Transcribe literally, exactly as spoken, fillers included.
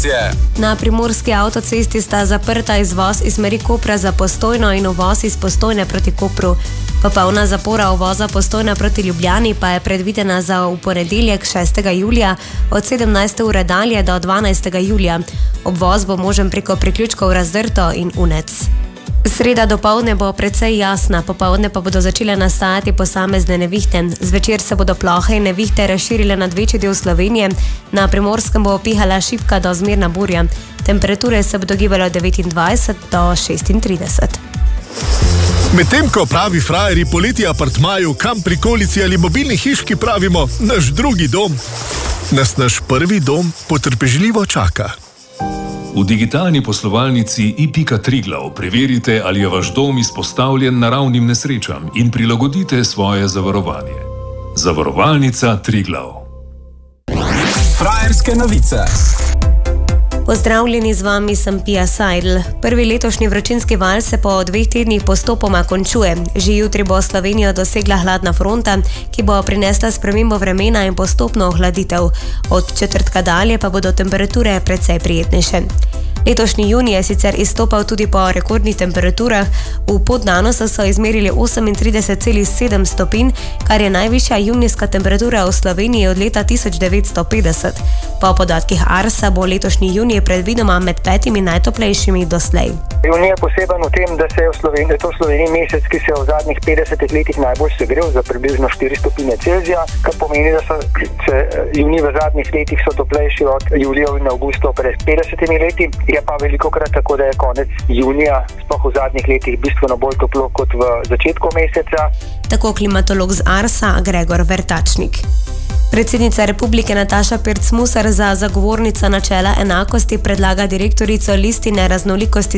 informacije. Na primorski avtocesti sta zaprta izvoz iz smeri Kopra za Postojno in uvoz iz Postojne proti Kopru. Popolna zapora uvoza Postojna proti Ljubljani pa je predvidena za v ponedeljek šestega julija od sedemnajste ure dalje do dvanajstega julija. Obvoz bo možen preko priključkov Razdrto in Unec. Sreda dopoldne bo precej jasna, popoldne pa bodo začele nastajati posamezne nevihte. Zvečer se bodo plohe in nevihte razširile nad večji del Slovenije. Na Primorskem bo pihala šibka do zmerna burja. Temperature se bodo gibale od devetindvajset do šestintrideset. Medtem ko pravi frajerji poleti apartmaju, kam prikolici ali mobilni hiški pravimo naš drugi dom, nas naš prvi dom potrpežljivo čaka. V digitalni poslovalnici i pika Triglav preverite, ali je vaš dom izpostavljen naravnim nesrečam in prilagodite svoje zavarovanje. Zavarovalnica Triglav. Frajerske novice. Pozdravljeni, z vami sem Pia Seidl. Prvi letošnji vročinski val se po dveh tednih postopoma končuje. Že jutri bo Slovenijo dosegla hladna fronta, ki bo prinesla spremembo vremena in postopno ohladitev. Od četrtka dalje pa bodo temperature precej prijetnejše. Letošnji junij je sicer izstopal tudi po rekordnih temperaturah. V Podnanosu so izmerili osemintrideset celih sedem stopinj, kar je najvišja junijska temperatura v Sloveniji od leta tisoč devetsto petdeset. Po podatkih Arsa bo letošnji junij predvidoma med petimi najtoplejšimi doslej. Junij je poseben v tem, da se je v Sloveniji, to Sloveniji mesec, ki se je v zadnjih petdesetih letih najbolj segrel za približno štiri stopinje Celzija, kar pomeni, da so se junij v zadnjih letih so toplejši od julijev in avgustov pred petdesetimi leti. Je pa velikokrat tako, da je konec junija, sploh v zadnjih letih, bistveno bolj toplo kot v začetku meseca. Tako klimatolog z Arsa Gregor Vertačnik. Predsednica Republike Nataša Pirc Musar za zagovornica načela enakosti predlaga direktorico listine raznolikosti